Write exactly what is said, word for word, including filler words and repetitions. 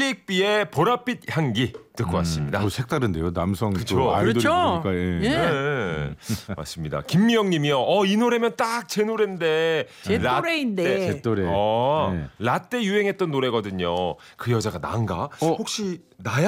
삐익삐의 보랏빛 향기 듣고 왔습니다. 뭐 색다른데요. 남성 그쵸. 또 아이돌이 그렇죠. 보니까 예. 예. 네, 맞습니다. 김미영님이요. 어, 이 노래면 딱 제 노래인데. 제 라떼. 또래인데. 제 또래. 어, 네. 라떼 유행했던 노래거든요. 그 여자가 난가? 어? 혹시 나야?